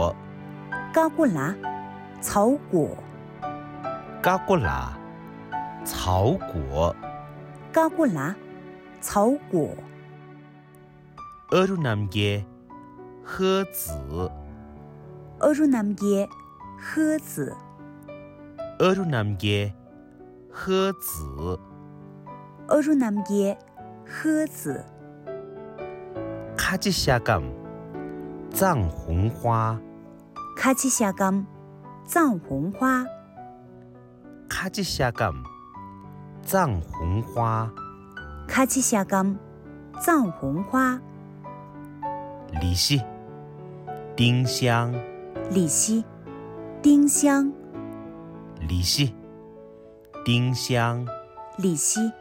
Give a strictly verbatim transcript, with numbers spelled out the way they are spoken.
果嘎古拉草果嘎古拉草果嘎古拉草果 어루남게 허즈 어루남게 허즈 어루남게 허즈 어루남게 허즈 카지샤감藏红花 카지샤감藏红花 카지샤감藏红花 카지샤감藏红花李西丁香李西丁香李西丁香李西